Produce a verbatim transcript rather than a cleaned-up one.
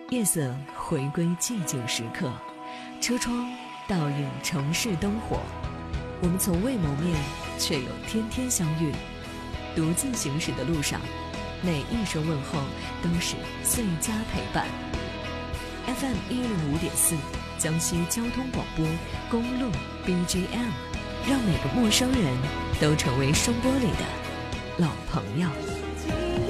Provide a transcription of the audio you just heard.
夜色回归寂静时刻，车窗倒映城市灯火。我们从未谋面，却有天天相遇。独自行驶的路上，每一声问候都是最佳陪伴。F M 一零五点四，江西交通广播公路 B G M， 让每个陌生人都成为声波里的老朋友。